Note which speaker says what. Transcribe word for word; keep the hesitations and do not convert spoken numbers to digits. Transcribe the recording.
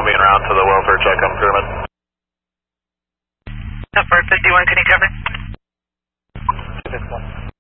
Speaker 1: being around to the welfare check on Pyramid.
Speaker 2: Four fifty-one, can you cover?
Speaker 3: two fifty-one.